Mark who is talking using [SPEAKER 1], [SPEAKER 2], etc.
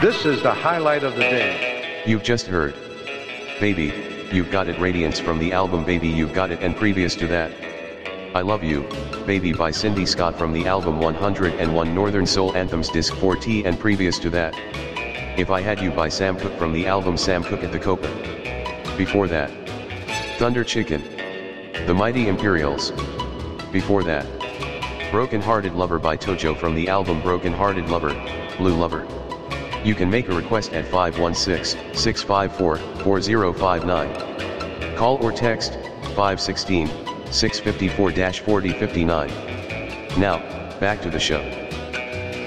[SPEAKER 1] This is the highlight of the day.
[SPEAKER 2] You've just heard Baby, You've Got It Radiance from the album Baby You've Got It, and previous to that, I Love You, Baby by Cindy Scott from the album 101 Northern Soul Anthems Disc 4T, and previous to that, If I Had You by Sam Cooke from the album Sam Cooke at the Copa. Before that, Thunder Chicken, The Mighty Imperials. Before that, Broken Hearted Lover by Tojo from the album Broken Hearted Lover, Blue Lover. You can make a request at 516-654-4059. Call or text 516-654-4059. Now, back to the show.